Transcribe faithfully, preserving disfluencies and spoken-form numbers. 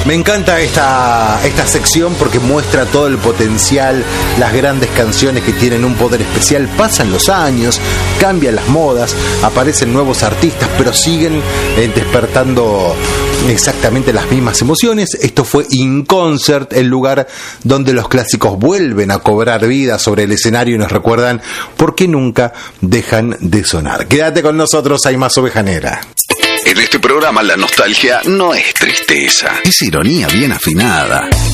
Me encanta esta, esta sección porque muestra todo el potencial, las grandes canciones que tienen un poder especial. Pasan los años, cambian las modas, aparecen nuevos artistas, pero siguen eh, despertando exactamente las mismas emociones. Esto fue In Concert, el lugar donde los clásicos vuelven a cobrar vida sobre el escenario y nos recuerdan por qué nunca dejan de sonar. Quédate con nosotros, hay más Oveja Negra. En este programa la nostalgia no es tristeza, es ironía bien afinada.